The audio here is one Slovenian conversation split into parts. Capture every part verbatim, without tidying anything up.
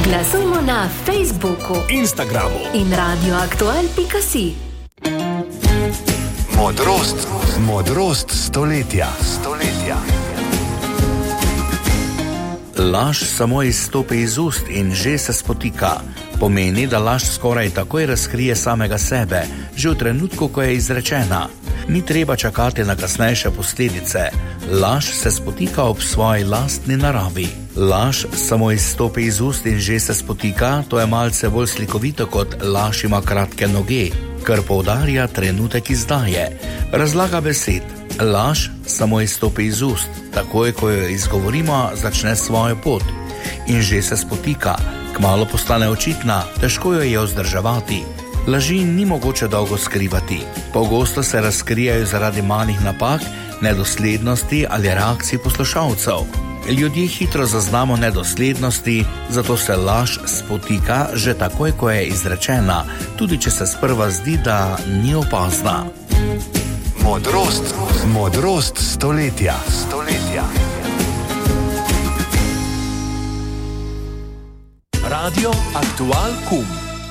Glasujmo na Facebooku, Instagramu in radioaktual pika si. Modrost, modrost stoletja. stoletja. Laž samo izstopi iz ust in že se spotika. Pomeni, da laž skoraj takoj razkrije samega sebe, že v trenutku, ko je izrečena. Ni treba čakati na kasnejše posledice. Laž se spotika ob svoji lastni naravi. Laž samo izstopi iz ust in že se spotika, to je malce bolj slikovito kot laž ima kratke noge, kar poudarja trenutek izdaje. Razlaga besed. Laž samo izstopi iz ust, takoj, ko jo izgovorimo, začne svojo pot. In že se spotika, kmalu postane očitna, težko jo je vzdrževati. Laži ni mogoče dolgo skrivati. Pogosto se razkrijajo zaradi malih napak, nedoslednosti ali reakcij poslušalcev. Ljudje hitro zaznamo nedoslednosti, zato se laž spotika že takoj, ko je izrečena, tudi če se sprva zdi, da ni opazna. Modrost, modrost stoletja. stoletja. Radio Aktual Kum.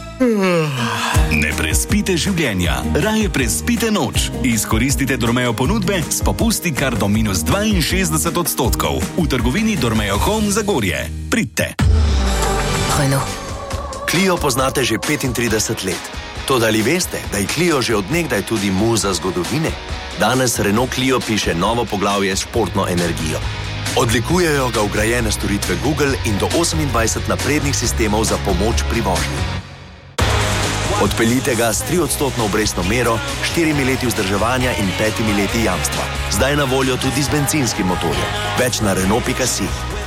Ne prespite življenja, raje prespite noč. Izkoristite Dormeo ponudbe s popusti kar do minus dvainšestdeset odstotkov. V trgovini Dormeo Home Zagorje. Pridite. Hojno. Clio poznate že petintrideset let. Toda ali veste, da je Clio že od nekdaj tudi muza zgodovine? Danes Renault Clio piše novo poglavje s športno energijo. Odlikujejo ga vgrajene storitve Google in do osemindvajset naprednih sistemov za pomoč pri vožnji. Odpeljite ga s triodstotno obrestno mero, štirimi leti vzdrževanja in petimi leti jamstva. Zdaj na voljo tudi z bencinskim motorjem. Več na Renault pika si.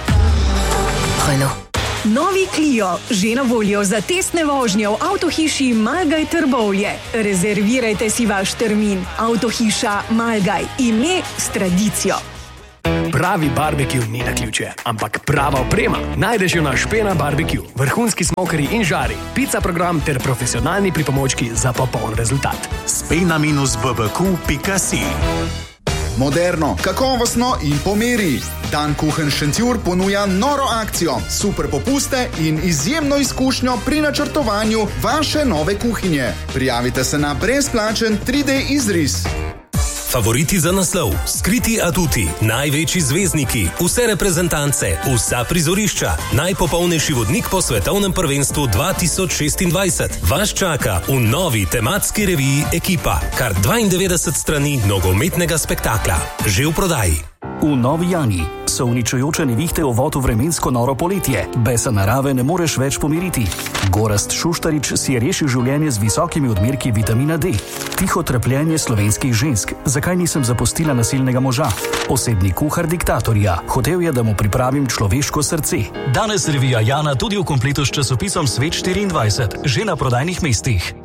Hojno. Novi Clio, že na voljo za testne vožnje v avtohiši Malgaj Trbovlje. Rezervirajte si vaš termin. Avtohiša Malgaj, ime s tradicijo. Pravi barbecue ni na ključe, ampak prava oprema. Najdeš jo na Špena barbecue, vrhunski smokeri in žari, pizza program ter profesionalni pripomočki za popoln rezultat. spena minus b b q pika si. Moderno, kakovostno in po meri. Dan Kuchen Šentjur ponuja noro akcijo, super popuste in izjemno izkušnjo pri načrtovanju vaše nove kuhinje. Prijavite se na brezplačen tri D izris. Favoriti za naslov, skriti atuti, največji zvezdniki, vse reprezentance, vsa prizorišča, najpopolnejši vodnik po svetovnem prvenstvu dva tisoč šestindvajset. Vas čaka v novi tematski reviji Ekipa, kar dvaindevetdeset strani nogometnega spektakla. Že v prodaji. V Novi Jani so uničujoče nevihte uvod v vremensko noro poletje. Besa narave ne moreš več pomiriti. Gorazd Šuštarič si je rešil življenje z visokimi odmerki vitamina D. Tiho trpljenje slovenskih žensk. Zakaj nisem zapustila nasilnega moža? Osebni kuhar diktatorja. Hotel je, da mu pripravim človeško srce. Danes revija Jana tudi v kompletu s časopisom Svet štiriindvajset. Že na prodajnih mestih.